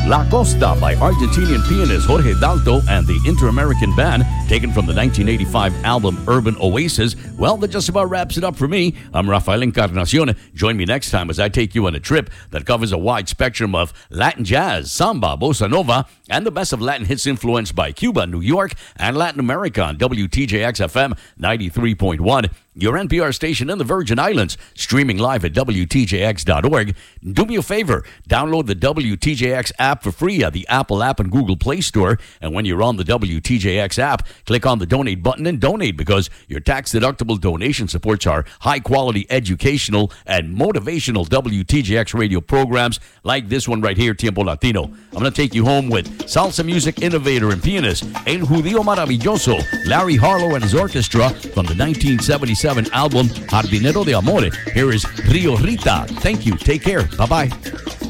La Costa by Argentinian pianist Jorge Dalto and the Inter-American Band, taken from the 1985 album Urban Oasis. Well, that just about wraps it up for me. I'm Rafael Encarnacion. Join me next time as I take you on a trip that covers a wide spectrum of Latin jazz, samba, bossa nova, and the best of Latin hits influenced by Cuba, New York, and Latin America on WTJX FM 93.1. Your NPR station in the Virgin Islands, streaming live at WTJX.org. Do me a favor, download the WTJX app for free at the Apple app and Google Play Store. And when you're on the WTJX app, click on the donate button and donate, because your tax-deductible donation supports our high-quality educational and motivational WTJX radio programs like this one right here, Tiempo Latino. I'm going to take you home with salsa music innovator and pianist El Judío Maravilloso, Larry Harlow and his orchestra from the 1977 album Jardinero de Amore. Here is Rio Rita. Thank you. Take care. Bye-bye.